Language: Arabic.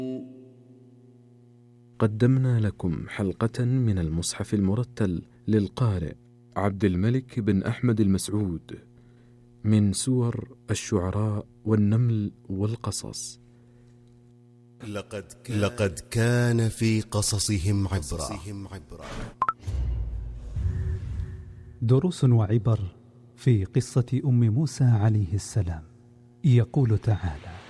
قدمنا لكم حلقة من المصحف المرتل للقارئ عبد الملك بن أحمد المسعود من سور الشعراء والنمل والقصص. لقد كان في قصصهم عبرة. دروس وعبر في قصة أم موسى عليه السلام. يقول تعالى: